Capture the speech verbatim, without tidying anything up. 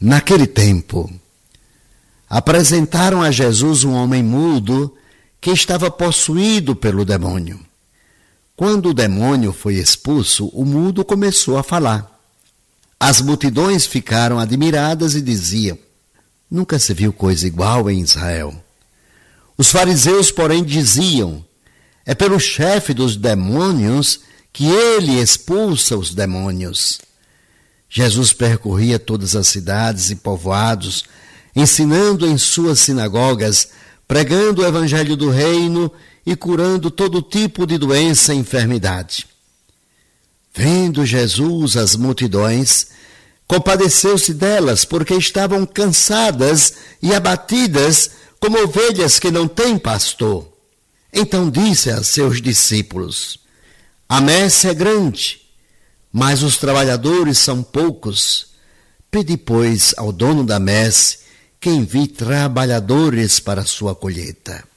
Naquele tempo, apresentaram a Jesus um homem mudo que estava possuído pelo demônio. Quando o demônio foi expulso, o mudo começou a falar. As multidões ficaram admiradas e diziam: nunca se viu coisa igual em Israel. Os fariseus, porém, diziam: é pelo chefe dos demônios que ele expulsa os demônios. Jesus percorria todas as cidades e povoados, ensinando em suas sinagogas, pregando o evangelho do reino e curando todo tipo de doença e enfermidade. Vendo Jesus as multidões, compadeceu-se delas, porque estavam cansadas e abatidas, como ovelhas que não têm pastor. Então disse a seus discípulos: a messe é grande, mas os trabalhadores são poucos. Pedi, pois, ao dono da messe que envie trabalhadores para a sua colheita.